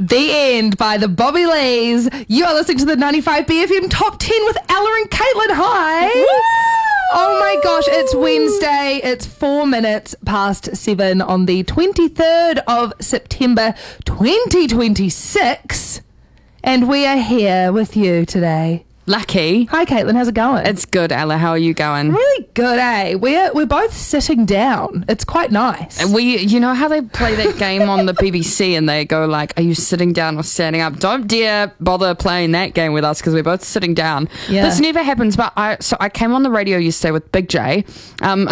The End by the Bobby Lees. You are listening to the 95 BFM Top 10 with Ella and Caitlin. Hi. Oh my gosh, it's Wednesday. It's 4 minutes past 7 on the 23rd of September 2026. And we are here with you today. Lucky. Hi Caitlin, how's it going? It's good, Ella. How are you going? Really good, eh? We're both sitting down. It's quite nice. You know how they play that game on the BBC and they go like, are you sitting down or standing up? Don't dare bother playing that game with us because we're both sitting down. Yeah. This never happens, but I came on the radio yesterday with Big J. And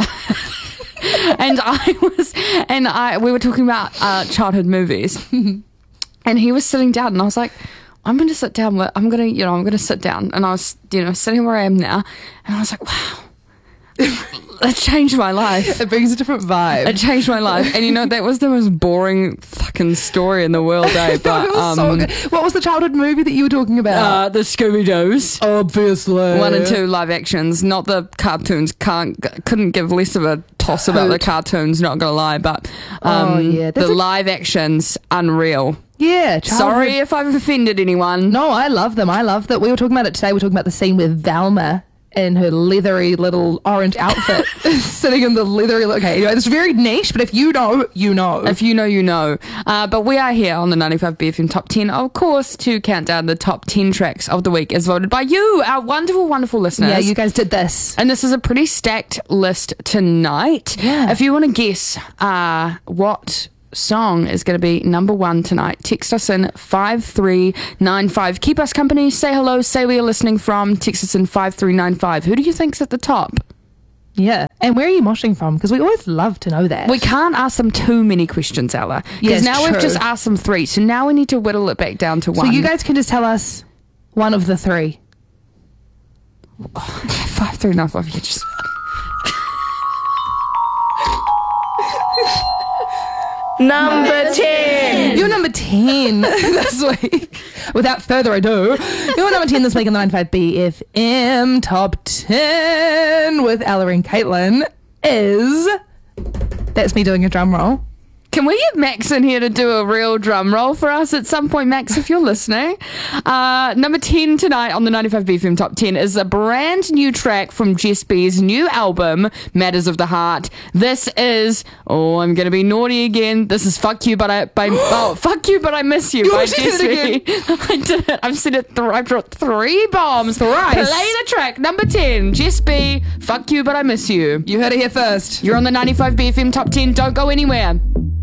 we were talking about childhood movies. And he was sitting down and I was like, I'm going to sit down. I'm going to sit down. And I was, sitting where I am now. And I was like, wow, that changed my life. It brings a different vibe. It changed my life. And that was the most boring fucking story in the world, eh? But, it was so good. What was the childhood movie that you were talking about? The Scooby-Doos. Obviously. 1 and 2 live actions, not the cartoons. Couldn't give less of a toss about the cartoons, not going to lie. But the live actions, unreal. Yeah. Sorry if I've offended anyone. No, I love them. I love that. We were talking about it today. We were talking about the scene with Velma in her leathery little orange outfit sitting in the leathery... Okay, it's very niche, but if you know, you know. If you know, you know. But we are here on the 95 BFM Top 10, of course, to count down the top 10 tracks of the week as voted by you, our wonderful, wonderful listeners. Yeah, you guys did this. And this is a pretty stacked list tonight. Yeah. If you want to guess what song is going to be number 1 tonight, text us in 5395. Keep us company, say hello, say where you're listening from, text us in 5395. Who do you think's at the top? Yeah. And where are you moshing from? Because we always love to know that. We can't ask them too many questions, Ella. Yes, Because now true. we've just asked them 3, so now we need to whittle it back down to 1. So you guys can just tell us one of the 3. 5395, you just... Number 10. You're number 10 this week. Without further ado, you're number 10 this week on the 95 BFM Top 10 with Ella and Caitlin is... That's me doing a drum roll. Can we get Max in here to do a real drum roll for us at some point, Max, if you're listening? Number 10 tonight on the 95 BFM Top 10 is a brand new track from Jess B's new album, Matters of the Heart. This is, I'm going to be naughty again. This is Fuck You, But I Miss You by Jess B. I did it. I've said it. I dropped 3 bombs. Thrice. Play the track. Number 10, Jess B, Fuck You, But I Miss You. You heard it here first. You're on the 95 BFM Top 10. Don't go anywhere.